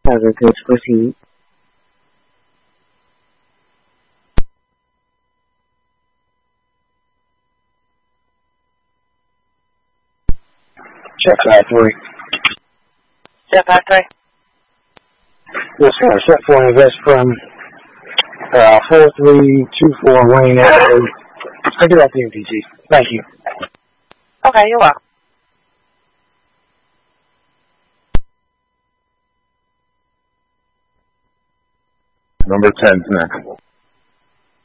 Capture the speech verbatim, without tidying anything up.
Other goods proceed. Check five three. Check five three. Yes, sir. Set for invest from uh, four three two four Wayne Avenue. I do that to M P G. Thank you. Okay, you're welcome. Number ten's next.